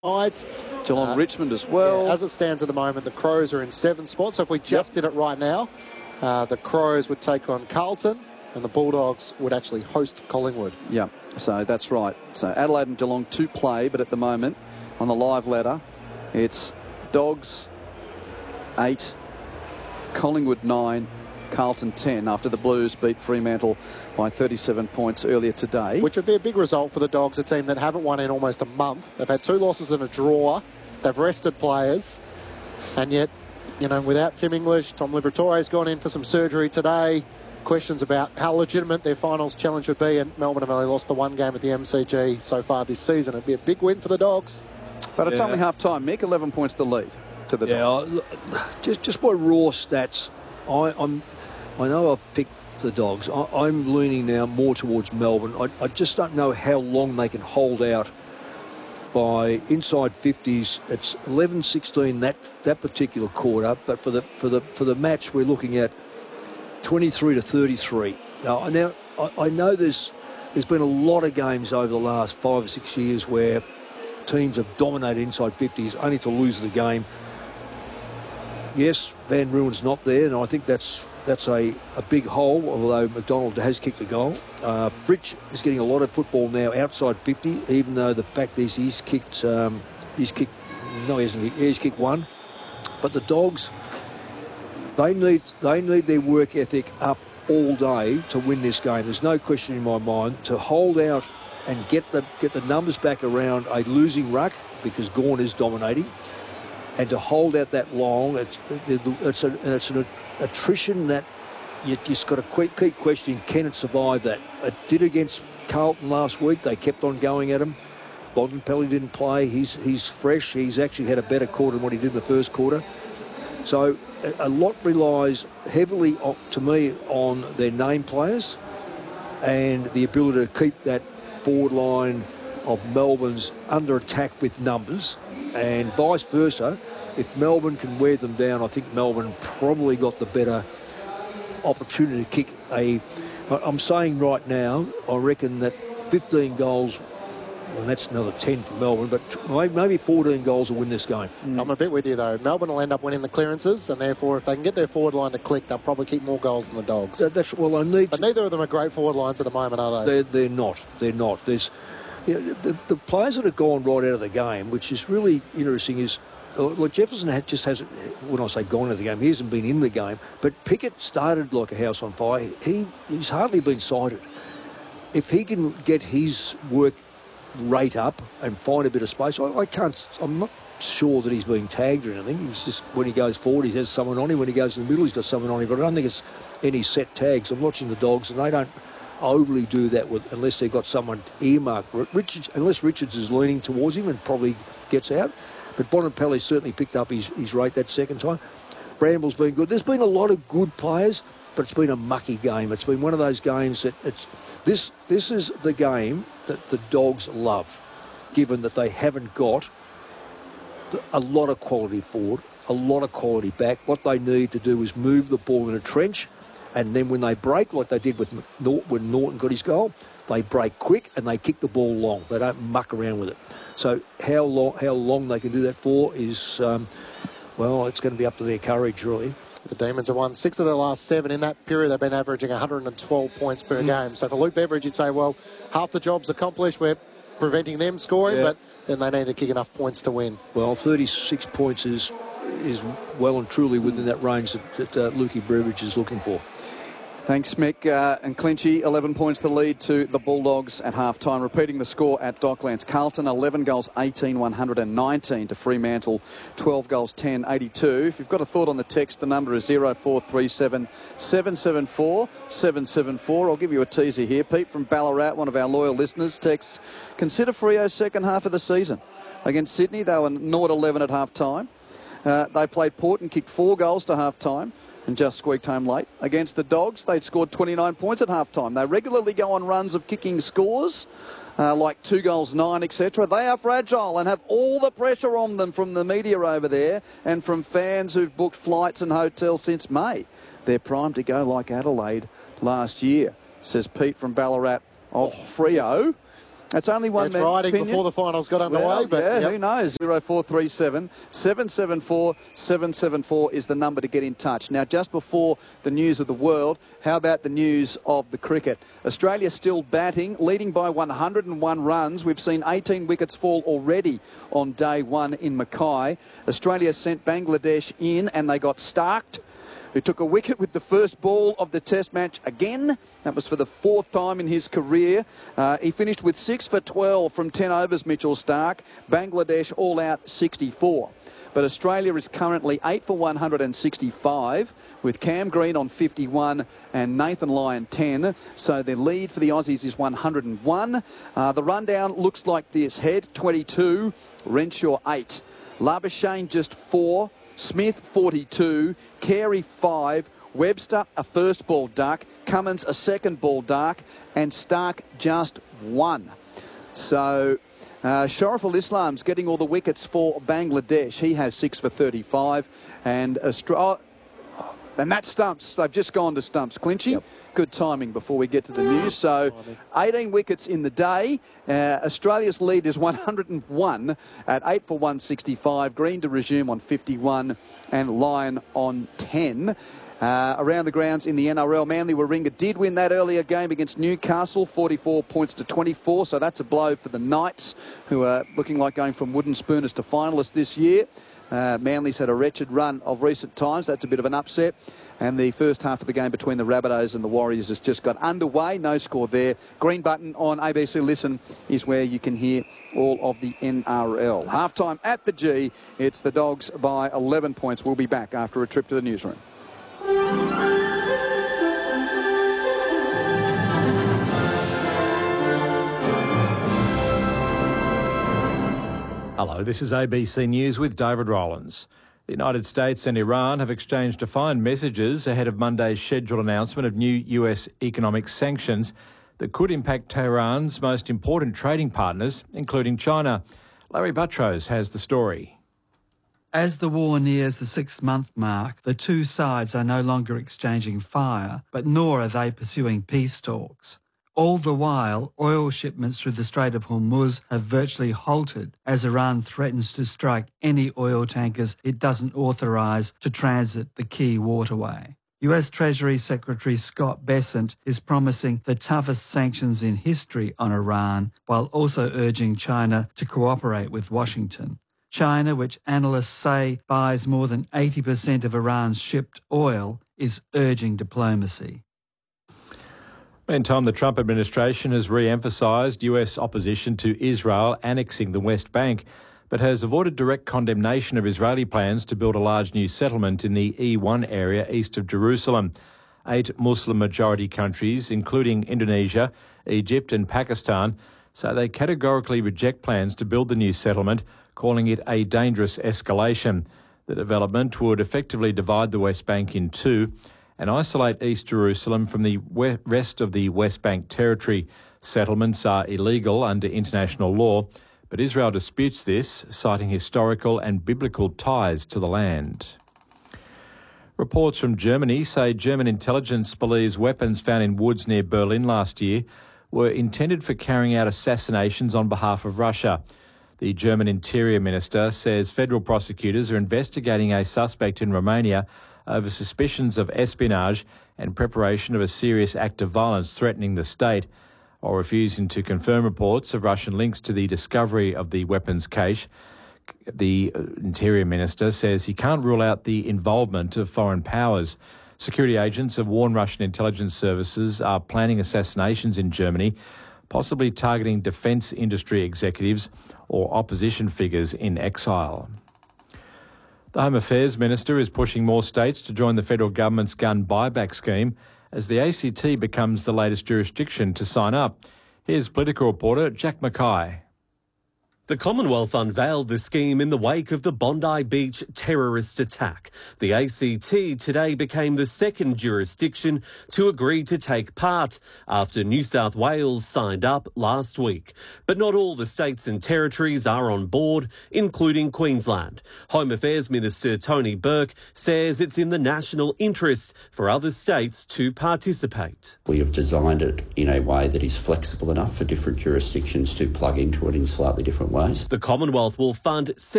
sides. Geelong Richmond as well. Yeah, as it stands at the moment, the Crows are in 7 spots. So if we just did it right now, the Crows would take on Carlton and the Bulldogs would actually host Collingwood. Yeah, so that's right. So Adelaide and Geelong to play, but at the moment on the live ladder, it's Dogs 8, Collingwood 9, Carlton 10 after the Blues beat Fremantle by 37 points earlier today. Which would be a big result for the Dogs, a team that haven't won in almost a month. They've had 2 losses and a draw. They've rested players. And yet, you know, without Tim English, Tom Liberatore's gone in for some surgery today. Questions about how legitimate their finals challenge would be. And Melbourne have only lost the 1 game at the MCG so far this season. It'd be a big win for the Dogs. But it's only half time, Mick. 11 points the lead to the Dogs. Just by raw stats, I know I've picked the Dogs. I'm leaning now more towards Melbourne. I just don't know how long they can hold out by inside 50s. It's 11-16 that particular quarter, but for the match we're looking at 23-33. Now I know there's been a lot of games over the last 5 or 6 years where teams have dominated inside 50s only to lose the game. Yes, Van Ruin's not there, and I think that's a big hole, although McDonald has kicked a goal. Fritsch is getting a lot of football now outside 50, even though the fact is he's kicked 1. But the Dogs, they need their work ethic up all day to win this game. There's no question in my mind to hold out and get the numbers back around a losing ruck, because Gawn is dominating, and to hold out that long. It's an attrition that you just got to keep questioning, can it survive that? It did against Carlton last week. They kept on going at him. Bontempelli didn't play. He's fresh. He's actually had a better quarter than what he did in the first quarter. So a lot relies heavily, to me, on their name players and the ability to keep that forward line of Melbourne's under attack with numbers, and vice versa. If Melbourne can wear them down, I think Melbourne probably got the better opportunity to kick I'm saying right now, I reckon that 15 goals, well, that's another 10 for Melbourne, but maybe 14 goals will win this game. I'm a bit with you, though. Melbourne will end up winning the clearances, and therefore, if they can get their forward line to click, they'll probably keep more goals than the Dogs. But neither of them are great forward lines at the moment, are they? They're not. There's the players that have gone right out of the game, which is really interesting, is Jefferson hasn't, when I say gone out of the game, he hasn't been in the game, but Pickett started like a house on fire. He's hardly been sighted. If he can get his work rate up and find a bit of space, I'm not sure that he's being tagged or anything. He's just, when he goes forward, he has someone on him. When he goes in the middle, he's got someone on him. But I don't think it's any set tags. I'm watching the Dogs, and they don't overly do that unless they've got someone earmarked for it. Unless Richards is leaning towards him and probably gets out. But Bontempelli certainly picked up his rate that second time. Bramble's been good. There's been a lot of good players, but it's been a mucky game. It's been one of those games that this is the game that the Dogs love, given that they haven't got a lot of quality forward, a lot of quality back. What they need to do is move the ball in a trench, and then when they break, like they did when Norton got his goal, they break quick and they kick the ball long. They don't muck around with it. So how long they can do that for is, it's going to be up to their courage, really. The Demons have won 6 of their last 7. In that period, they've been averaging 112 points per game. So for Luke Beveridge, you'd say, well, half the job's accomplished. We're preventing them scoring, but then they need to kick enough points to win. Well, 36 points is well and truly within that range that Lukey Beveridge is looking for. Thanks, Mick. And Clinchy, 11 points the lead to the Bulldogs at half-time. Repeating the score at Docklands. Carlton, 11 goals, 18, 119 to Fremantle, 12 goals, 10, 82. If you've got a thought on the text, the number is 0437 774 774. I'll give you a teaser here. Pete from Ballarat, one of our loyal listeners, texts, consider Freo's second half of the season. Against Sydney, they were 0-11 at half-time. They played Port and kicked 4 goals to half-time and just squeaked home late. Against the Dogs, they'd scored 29 points at half-time. They regularly go on runs of kicking scores, like 2 goals, 9, etc. They are fragile and have all the pressure on them from the media over there and from fans who've booked flights and hotels since May. They're primed to go like Adelaide last year, says Pete from Ballarat of Freo. That's only one It's man's riding opinion. before the finals got underway. Well, but yeah, yep. who knows? 0437 774 774 is the number to get in touch. Now, just before the news of the world, how about the news of the cricket? Australia still batting, leading by 101 runs. We've seen 18 wickets fall already on day one in Mackay. Australia sent Bangladesh in and they got Starked, who took a wicket with the first ball of the Test match again. That was for the fourth time in his career. He finished with 6 for 12 from 10 overs, Mitchell Stark. Bangladesh all out 64. But Australia is currently 8 for 165 with Cam Green on 51 and Nathan Lyon 10. So the lead for the Aussies is 101. The rundown looks like this. Head 22, Renshaw 8. Labuschagne just 4. Smith 42, Carey 5, Webster a first ball duck, Cummins a second ball duck, and Stark just 1. So Shariful Islam's getting all the wickets for Bangladesh. He has 6 for 35, and that's stumps. They've just gone to stumps. Clinchy, yep. Good timing before we get to the news. So 18 wickets in the day. Australia's lead is 101 at 8 for 165. Green to resume on 51 and Lyon on 10. Around the grounds in the NRL, Manly Warringah did win that earlier game against Newcastle, 44 points to 24. So that's a blow for the Knights, who are looking like going from wooden spooners to finalists this year. Manly's had a wretched run of recent times. That's a bit of an upset. And the first half of the game between the Rabbitohs and the Warriors has just got underway. No score there. Green button on ABC Listen is where you can hear all of the NRL. Halftime at the G. It's the Dogs by 11 points. We'll be back after a trip to the newsroom. Hello, this is ABC News with David Rowlands. The United States and Iran have exchanged defiant messages ahead of Monday's scheduled announcement of new US economic sanctions that could impact Tehran's most important trading partners, including China. Larry Buttrose has the story. As the war nears the 6-month mark, the two sides are no longer exchanging fire, but nor are they pursuing peace talks. All the while, oil shipments through the Strait of Hormuz have virtually halted as Iran threatens to strike any oil tankers it doesn't authorise to transit the key waterway. US Treasury Secretary Scott Bessent is promising the toughest sanctions in history on Iran, while also urging China to cooperate with Washington. China, which analysts say buys more than 80% of Iran's shipped oil, is urging diplomacy. Meantime, the Trump administration has re-emphasised US opposition to Israel annexing the West Bank, but has avoided direct condemnation of Israeli plans to build a large new settlement in the E1 area east of Jerusalem. 8 Muslim-majority countries, including Indonesia, Egypt and Pakistan, say they categorically reject plans to build the new settlement, calling it a dangerous escalation. The development would effectively divide the West Bank in two and isolate East Jerusalem from the rest of the West Bank territory. Settlements are illegal under international law, but Israel disputes this, citing historical and biblical ties to the land. Reports from Germany say German intelligence believes weapons found in woods near Berlin last year were intended for carrying out assassinations on behalf of Russia. The German Interior Minister says federal prosecutors are investigating a suspect in Romania over suspicions of espionage and preparation of a serious act of violence threatening the state. While refusing to confirm reports of Russian links to the discovery of the weapons cache, the Interior Minister says he can't rule out the involvement of foreign powers. Security agents have warned Russian intelligence services are planning assassinations in Germany, possibly targeting defence industry executives or opposition figures in exile. The Home Affairs Minister is pushing more states to join the federal government's gun buyback scheme as the ACT becomes the latest jurisdiction to sign up. Here's political reporter Jack Mackay. The Commonwealth unveiled the scheme in the wake of the Bondi Beach terrorist attack. The ACT today became the second jurisdiction to agree to take part after New South Wales signed up last week. But not all the states and territories are on board, including Queensland. Home Affairs Minister Tony Burke says it's in the national interest for other states to participate. We have designed it in a way that is flexible enough for different jurisdictions to plug into it in slightly different ways. The Commonwealth will fund